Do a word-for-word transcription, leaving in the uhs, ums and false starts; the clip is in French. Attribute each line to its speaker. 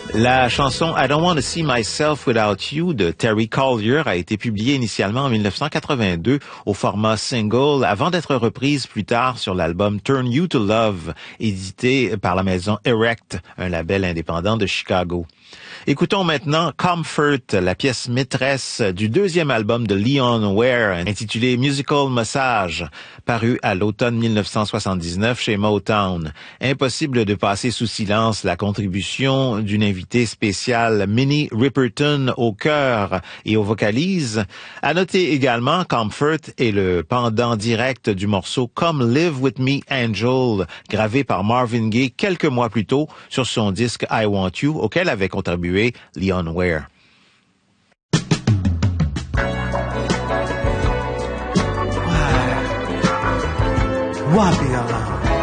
Speaker 1: La chanson I Don't Want to See Myself Without You de Terry Collier a été publiée initialement en dix-neuf cent quatre-vingt-deux au format single avant d'être reprise plus tard sur l'album Turn You to Love, édité par la maison Erect, un label indépendant de Chicago. Écoutons maintenant Comfort, la pièce maîtresse du deuxième album de Leon Ware, intitulé Musical Massage, paru à l'automne dix-neuf cent soixante-dix-neuf chez Motown. Impossible de passer sous silence la contribution d'une invitée spéciale, Minnie Riperton, au chœur et aux vocalises. À noter également, Comfort est le pendant direct du morceau Come Live With Me Angel, gravé par Marvin Gaye quelques mois plus tôt sur son disque I Want You, auquel avait contribué Leon Ware.
Speaker 2: Wapi Allah.